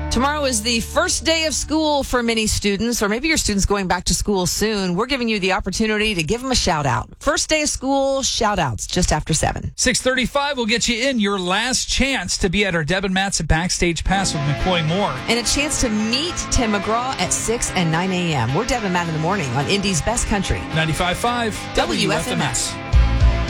Tomorrow is the first day of school for many students, or maybe your student's going back to school soon. We're giving you the opportunity to give them a shout out. First day of school, shout outs just after 7. 6:35 will get you in your last chance to be at our Deb and Matt's Backstage Pass with McCoy Moore. And a chance to meet Tim McGraw at 6 and 9 a.m. We're Deb and Matt in the morning on Indy's Best Country. 95.5 WFMS.